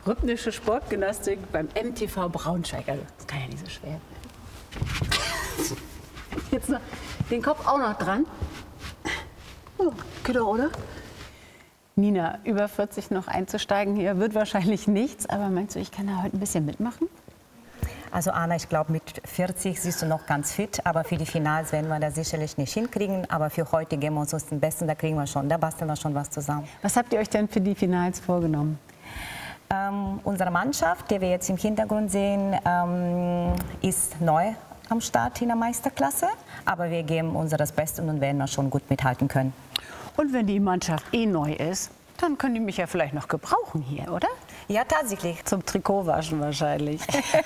Rhythmische Sportgymnastik beim MTV Braunschweig. Also, das kann ja nicht so schwer. Jetzt noch den Kopf auch noch dran. Oh, geht doch, oder? Nina, über 40 noch einzusteigen hier wird wahrscheinlich nichts. Aber meinst du, ich kann da heute ein bisschen mitmachen? Also Anna, ich glaube, mit 40 siehst du noch ganz fit, aber für die Finals werden wir das sicherlich nicht hinkriegen. Aber für heute geben wir uns den Besten, da kriegen wir schon, da basteln wir schon was zusammen. Was habt ihr euch denn für die Finals vorgenommen? Unsere Mannschaft, die wir jetzt im Hintergrund sehen, ist neu am Start in der Meisterklasse. Aber wir geben unser das Beste und werden wir schon gut mithalten können. Und wenn die Mannschaft eh neu ist, dann können die mich ja vielleicht noch gebrauchen hier, oder? Ja, tatsächlich. Zum Trikotwaschen wahrscheinlich.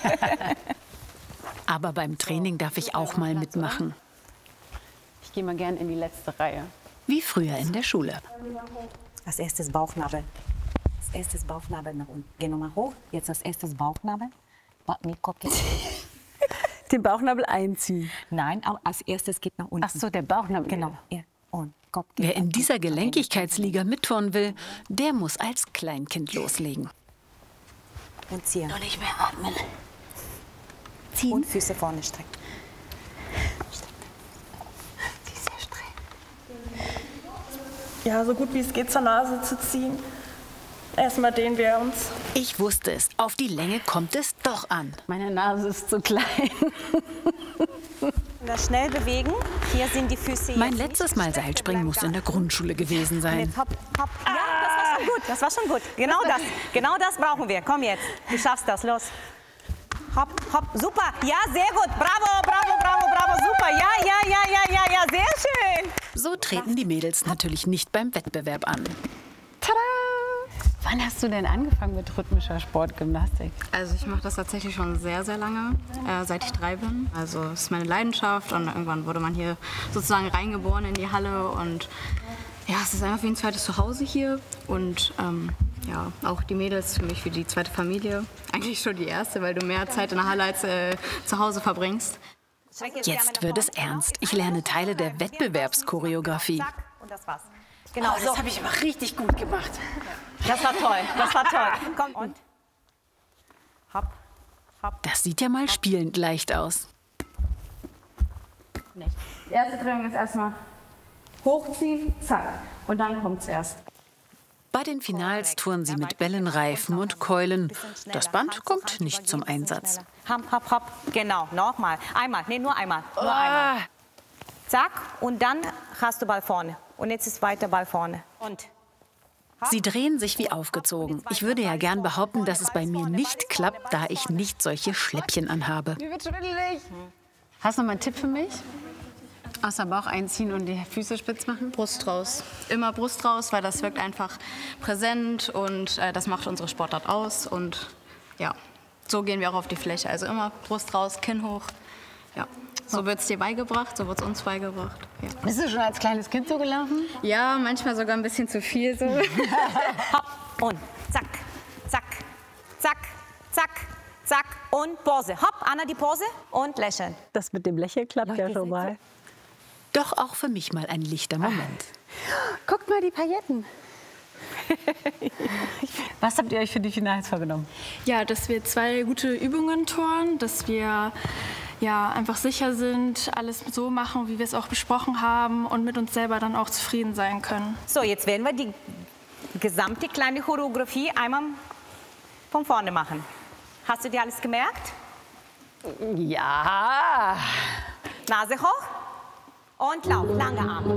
Aber beim Training darf ich auch mal mitmachen. Ich gehe mal gern in die letzte Reihe. Wie früher in der Schule. Als erstes Bauchnabel. Als erstes Bauchnabel nach unten. Geh nochmal hoch. Jetzt als erstes Bauchnabel. Mit Kopf geht. Den Bauchnabel einziehen. Nein, aber als erstes geht nach unten. Ach so, der Bauchnabel. Genau. Ja. Und Kopf geht. Wer in dieser Gelenkigkeitsliga mitturnen will, der muss als Kleinkind loslegen. Und ziehen. Noch nicht mehr atmen. Ziehen. Und Füße vorne strecken. Die ist sehr streng. Ja, so gut wie es geht zur Nase zu ziehen. Erstmal dehnen wir uns. Ich wusste es, auf die Länge kommt es doch an. Meine Nase ist zu klein. Das schnell bewegen. Hier sind die Füße. Mein letztes Mal Seilspringen muss in der Grundschule gewesen sein. Jetzt hopp, hopp. Ja, das war schon gut. Das war schon gut. Genau das brauchen wir. Komm jetzt. Du schaffst das. Los. Hopp, hopp. Super. Ja, sehr gut. Bravo, bravo, bravo, bravo. Super. Ja, sehr schön. So treten die Mädels natürlich nicht beim Wettbewerb an. Tada! Wann hast du denn angefangen mit rhythmischer Sportgymnastik? Also ich mache das tatsächlich schon sehr, sehr lange, seit ich 3 bin. Also es ist meine Leidenschaft und irgendwann wurde man hier sozusagen reingeboren in die Halle und ja, es ist einfach wie ein zweites Zuhause hier und ja, auch die Mädels für mich wie die zweite Familie. Eigentlich schon die erste, weil du mehr Zeit in der Halle als zu Hause verbringst. Jetzt wird es ernst. Ich lerne Teile der Wettbewerbschoreografie. Und das war's. Genau, Das habe ich aber richtig gut gemacht. Das war toll. Das war toll. Komm und hopp, hopp. Das sieht ja mal spielend leicht aus. Die erste Drehung ist erstmal hochziehen, zack. Und dann kommt es erst. Bei den Finals touren sie mit Bällen, Reifen und Keulen. Das Band kommt nicht zum Einsatz. Hopp, hopp, hopp. Genau, nochmal. Einmal, nee, nur einmal. Nur einmal. Zack, und dann hast du Ball vorne. Und jetzt ist weiter Ball vorne. Und Sie drehen sich wie aufgezogen. Ich würde ja gern behaupten, dass es bei mir nicht klappt, da ich nicht solche Schläppchen anhabe. Mir wird schwindelig. Hast du noch mal einen Tipp für mich? Außer Bauch einziehen und die Füße spitz machen? Brust raus. Immer Brust raus, weil das wirkt einfach präsent und das macht unsere Sportart aus. Und ja, so gehen wir auch auf die Fläche. Also immer Brust raus, Kinn hoch. Ja. So wird es dir beigebracht, so wird es uns beigebracht. Ja. Bist du schon als kleines Kind so gelaufen? Ja, manchmal sogar ein bisschen zu viel so. hopp und zack, zack, zack, zack, zack und Pose. Hopp, Anna, die Pose und lächeln. Das mit dem Lächeln klappt ja schon mal. Doch auch für mich mal ein lichter Moment. Guckt mal die Pailletten. Was habt ihr euch für die Finals vorgenommen? Ja, dass wir 2 gute Übungen turnen, dass wir ja, einfach sicher sind, alles so machen, wie wir es auch besprochen haben und mit uns selber dann auch zufrieden sein können. So, jetzt werden wir die gesamte kleine Choreografie einmal von vorne machen. Hast du dir alles gemerkt? Ja. Nase hoch und Lauf, lange Arme.